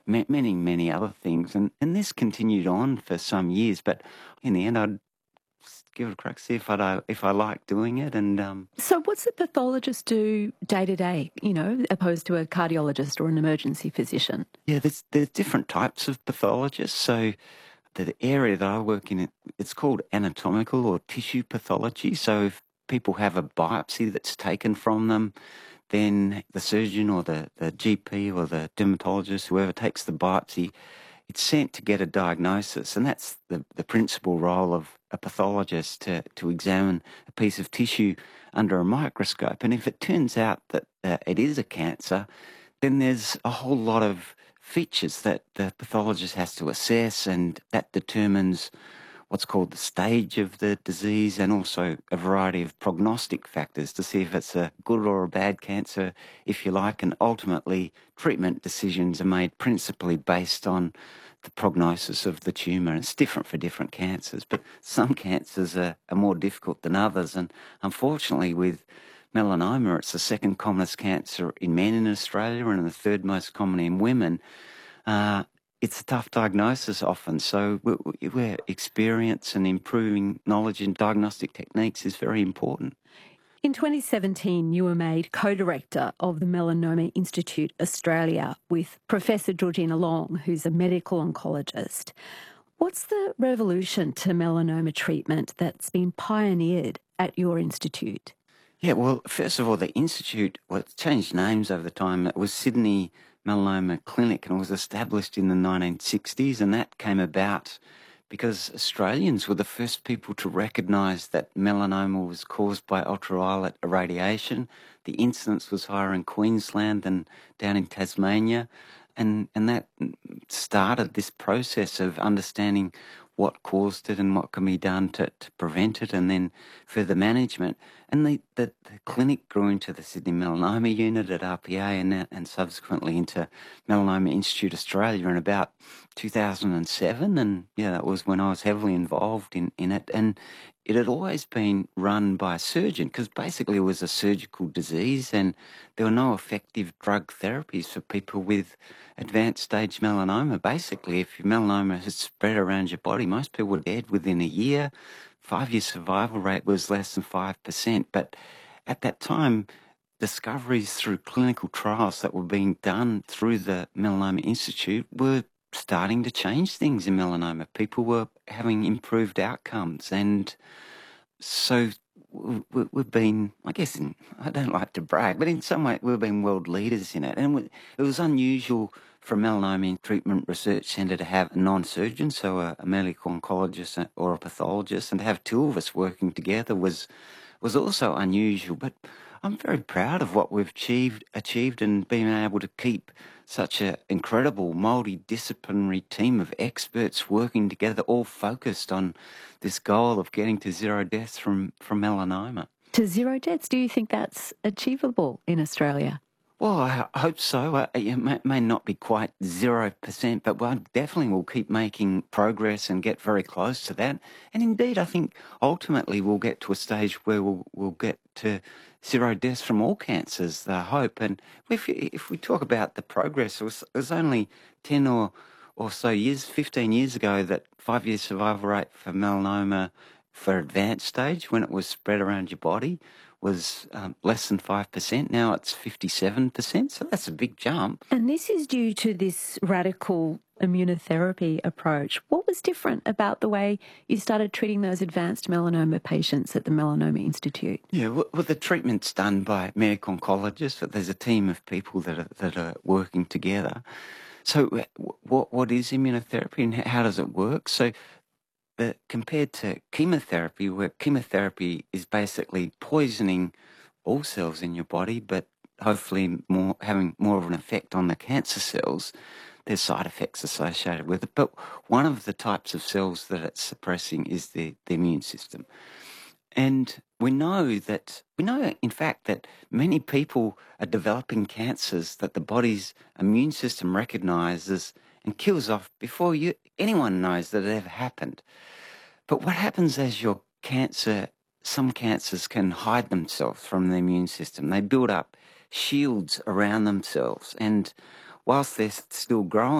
many other things. And this continued on for some years, but in the end I'd give it a crack, see if I like doing it. And So what's the pathologist do day to day, opposed to a cardiologist or an emergency physician? yeah, there's different types of pathologists. So the area that I work in, it's called anatomical or tissue pathology. So if people have a biopsy that's taken from them, then the surgeon or the GP or the dermatologist, whoever takes the biopsy, it's sent to get a diagnosis. And that's the principal role of a pathologist, to examine a piece of tissue under a microscope. And if it turns out that it is a cancer, then there's a whole lot of features that the pathologist has to assess, and that determines what's called the stage of the disease, and also a variety of prognostic factors to see if it's a good or a bad cancer, if you like. And ultimately, treatment decisions are made principally based on the prognosis of the tumour. It's different for different cancers, but some cancers are more difficult than others. And unfortunately, with melanoma, it's the second commonest cancer in men in Australia and the third most common in women. It's a tough diagnosis often, so where experience and improving knowledge in diagnostic techniques is very important. In 2017, you were made co-director of the Melanoma Institute Australia with Professor Georgina Long, who's a medical oncologist. What's the revolution to melanoma treatment that's been pioneered at your institute? Yeah, well, first of all, the institute, well, it's changed names over the time. It was Sydney Melanoma Clinic, and it was established in the 1960s, and that came about because Australians were the first people to recognise that melanoma was caused by ultraviolet irradiation. The incidence was higher in Queensland than down in Tasmania, and that started this process of understanding what caused it and what can be done to prevent it, and then further management. And the clinic grew into the Sydney Melanoma Unit at RPA, and subsequently into Melanoma Institute Australia in about 2007. And yeah, that was when I was heavily involved in it. And it had always been run by a surgeon, because basically it was a surgical disease and there were no effective drug therapies for people with advanced stage melanoma. Basically, if your melanoma has spread around your body, most people were dead within a year. 5-year survival rate was less than 5%. But at that time, discoveries through clinical trials that were being done through the Melanoma Institute were starting to change things in melanoma. People were having improved outcomes, and so we've been, I guess, I don't like to brag, but in some way we've been world leaders in it. And it was unusual for a melanoma treatment research centre to have a non-surgeon, so a medical oncologist or a pathologist, and to have two of us working together was also unusual. But I'm very proud of what we've achieved and being able to keep such an incredible multidisciplinary team of experts working together, all focused on this goal of getting to zero deaths from melanoma. To zero deaths, do you think that's achievable in Australia? Well, I hope so. It may not be quite 0%, but we definitely will keep making progress and get very close to that. And indeed, I think ultimately we'll get to a stage where we'll get to zero deaths from all cancers, I hope. And if we talk about the progress, it was only 10 or so years, 15 years ago, that 5-year survival rate for melanoma for advanced stage, when it was spread around your body, was less than 5%. Now it's 57%, so that's a big jump. And this is due to this radical immunotherapy approach. What was different about the way you started treating those advanced melanoma patients at the Melanoma Institute? Yeah, well, the treatment's done by medical oncologists, but there's a team of people that are working together. So what is immunotherapy and how does it work? So compared to chemotherapy, where chemotherapy is basically poisoning all cells in your body, but hopefully having more of an effect on the cancer cells, there's side effects associated with it. But one of the types of cells that it's suppressing is the immune system. And we know, in fact, that many people are developing cancers that the body's immune system recognises and kills off before anyone knows that it ever happened. But what happens as your cancer, some cancers can hide themselves from the immune system. They build up shields around themselves, and whilst they're still growing,